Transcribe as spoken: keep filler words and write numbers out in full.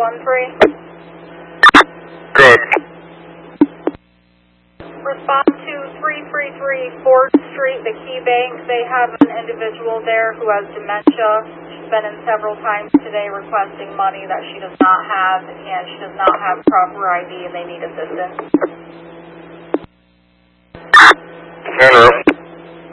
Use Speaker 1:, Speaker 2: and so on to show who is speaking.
Speaker 1: one three.
Speaker 2: Good.
Speaker 1: Respond to three three three Ford Street, the Key Bank. They have an individual there who has dementia. She's been in several times today requesting money that she does not have, and she does not have proper I D, and they need assistance.
Speaker 2: Hello.